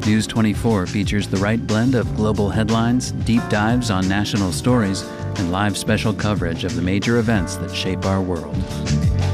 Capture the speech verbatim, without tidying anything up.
Fuse twenty-four features the right blend of global headlines, deep dives on national stories, and live special coverage of the major events that shape our world.